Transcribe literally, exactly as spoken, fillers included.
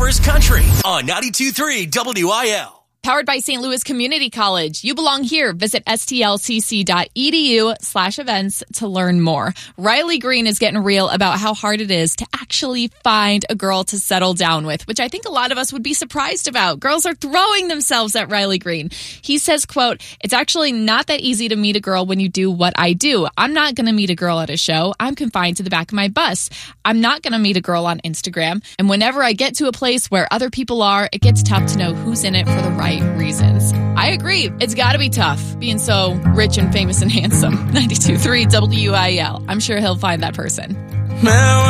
covers country on ninety-two point three W I L. Powered by Saint Louis Community College. You belong here. Visit stlcc.edu slash events to learn more. Riley Green is getting real about how hard it is to actually find a girl to settle down with, which I think a lot of us would be surprised about. Girls are throwing themselves at Riley Green. He says, quote, "It's actually not that easy to meet a girl when you do what I do. I'm not going to meet a girl at a show. I'm confined to the back of my bus. I'm not going to meet a girl on Instagram. And whenever I get to a place where other people are, it gets tough to know who's in it for the right reasons." I agree. It's got to be tough being so rich and famous and handsome. ninety-two point three W I L. I'm sure he'll find that person. Now